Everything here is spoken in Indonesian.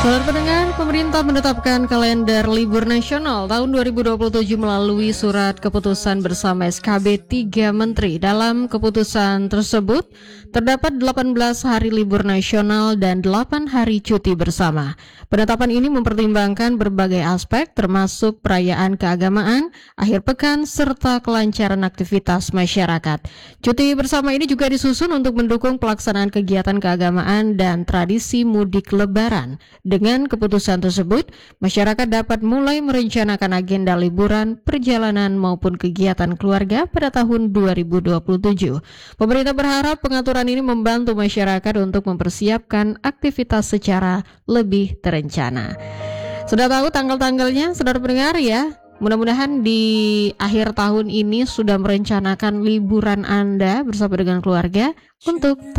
Saudara pendengar, pemerintah menetapkan kalender libur nasional tahun 2027 melalui surat keputusan bersama SKB 3 Menteri. Dalam keputusan tersebut, terdapat 18 hari libur nasional dan 8 hari cuti bersama. Penetapan ini mempertimbangkan berbagai aspek termasuk perayaan keagamaan, akhir pekan, serta kelancaran aktivitas masyarakat. Cuti bersama ini juga disusun untuk mendukung pelaksanaan kegiatan keagamaan dan tradisi mudik lebaran. Dengan keputusan tersebut, masyarakat dapat mulai merencanakan agenda liburan, perjalanan maupun kegiatan keluarga pada tahun 2027. Pemerintah berharap pengaturan ini membantu masyarakat untuk mempersiapkan aktivitas secara lebih terencana. Sudah tahu tanggal-tanggalnya, saudara pendengar ya? Mudah-mudahan di akhir tahun ini sudah merencanakan liburan Anda bersama dengan keluarga untuk